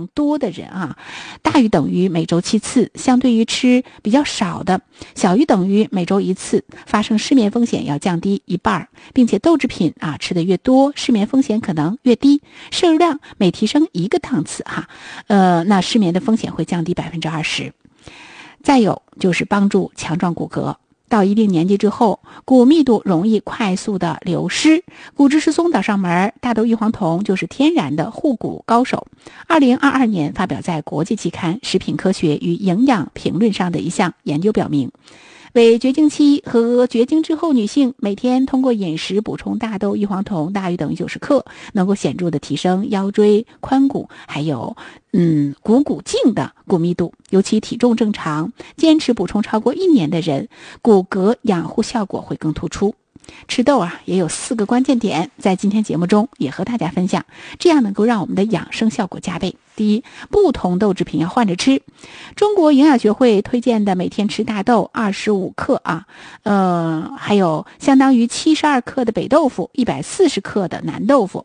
量多的人啊，大于等于每周7次，相对于吃比较少的，小于等于每周1次，发生失眠风险要降低1半，并且豆制品啊吃的越多，失眠风险可能越低。摄入量每提升1个档次那失眠的风险会降低20%。再有就是帮助强壮骨骼。到一定年纪之后，骨密度容易快速的流失，骨质疏松找上门，大豆异黄酮就是天然的护骨高手。2022年发表在国际期刊《食品科学与营养评论》上的一项研究表明，为绝经期和绝经之后女性每天通过饮食补充大豆异黄酮大于等于90克，能够显著的提升腰椎、髋骨还有股颈的骨密度，尤其体重正常，坚持补充超过1年的人，骨骼养护效果会更突出。吃豆也有4个关键点，在今天节目中也和大家分享，这样能够让我们的养生效果加倍。第一，不同豆制品要换着吃。中国营养学会推荐的每天吃大豆25克还有相当于72克的北豆腐，140克的南豆腐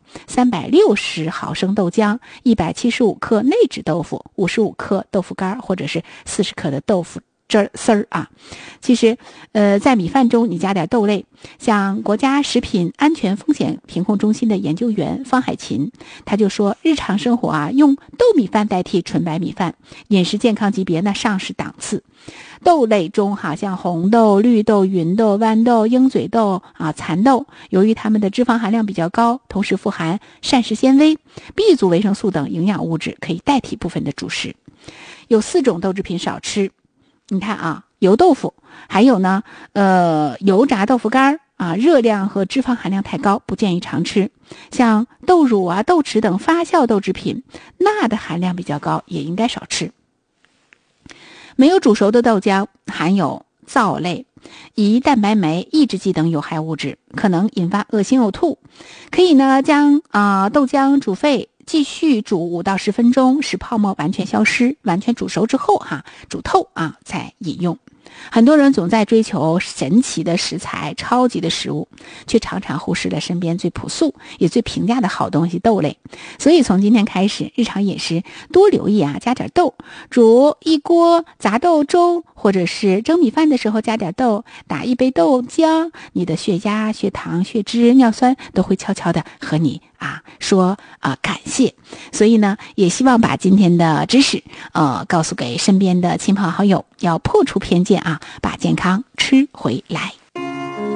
，360毫升豆浆，175克内酯豆腐，55克豆腐干或者是40克的豆腐丝儿其实在米饭中你加点豆类，像国家食品安全风险评控中心的研究员方海琴他就说，日常生活用豆米饭代替纯白米饭，饮食健康级别呢上市档次。豆类中像红豆、绿豆、芸豆、豌豆、鹰嘴豆蚕豆，由于它们的脂肪含量比较高，同时富含膳食纤维、B 族维生素等营养物质，可以代替部分的主食。有4种豆制品少吃，你看油豆腐，还有呢油炸豆腐干热量和脂肪含量太高，不建议常吃。像豆乳豆豉等发酵豆制品，钠的含量比较高，也应该少吃。没有煮熟的豆浆含有皂类、胰蛋白酶抑制剂等有害物质，可能引发恶心呕吐。可以呢将豆浆煮沸，继续煮5到10分钟，使泡沫完全消失，完全煮熟之后煮透再饮用。很多人总在追求神奇的食材、超级的食物，却常常忽视了身边最朴素也最平价的好东西豆类。所以从今天开始，日常饮食多留意加点豆，煮一锅杂豆粥，或者是蒸米饭的时候加点豆，打一杯豆浆，你的血压、血糖、血脂、尿酸都会悄悄的和你说感谢。所以呢，也希望把今天的知识告诉给身边的亲朋好友，要破除偏见把健康吃回来。